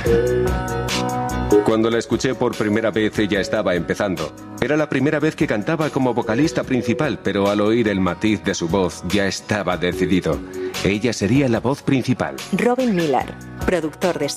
Cuando la escuché por primera vez, ella estaba empezando. Era la primera vez que cantaba como vocalista principal, pero al oír el matiz de su voz ya estaba decidido. Ella sería la voz principal. Robin Millar, productor de